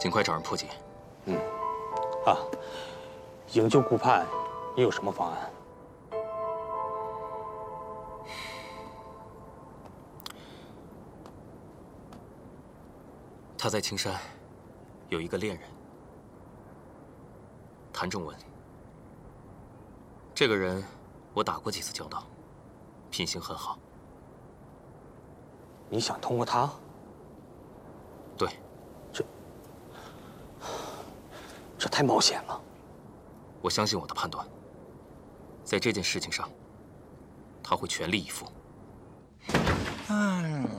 尽快找人破解。 营救顾盼，你有什么方案？ 他在青山有一个恋人，谭正文。这个人我打过几次交道，品行很好。 你想通过他？ 对， 这太冒险了。 我相信我的判断，在这件事情上，他会全力以赴。